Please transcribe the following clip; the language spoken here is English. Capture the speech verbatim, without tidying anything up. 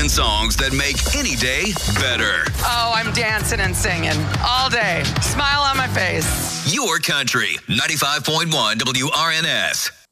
ten songs that make any day better. Oh, I'm dancing and singing all day. Smile on my face. Your country, ninety-five point one W R N S.